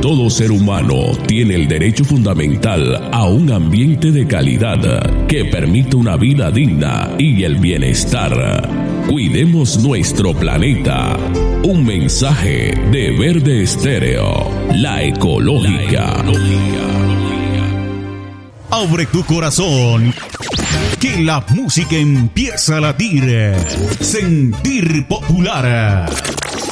todo ser humano tiene el derecho fundamental a un ambiente de calidad que permita una vida digna y el bienestar. Cuidemos nuestro planeta. Un mensaje de Verde Estéreo, la ecológica. Abre tu corazón, que la música empieza a latir. Sentir popular.